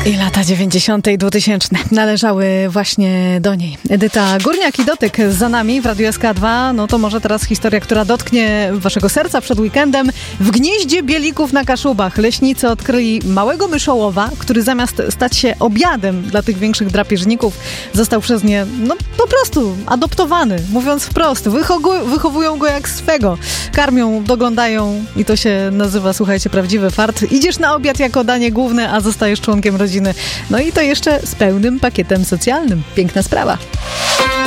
I lata 90. i 2000 należały właśnie do niej. Edyta Górniak i Dotyk za nami w Radiu SK2. No to może teraz historia, która dotknie waszego serca przed weekendem. W gnieździe bielików na Kaszubach leśnicy odkryli małego myszołowa, który zamiast stać się obiadem dla tych większych drapieżników, został przez nie, no po prostu adoptowany. Mówiąc wprost, wychowują go jak swego. Karmią, doglądają i to się nazywa, słuchajcie, prawdziwy fart. Idziesz na obiad jako danie główne, a zostajesz członkiem rodziny. No i to jeszcze z pełnym pakietem socjalnym. Piękna sprawa.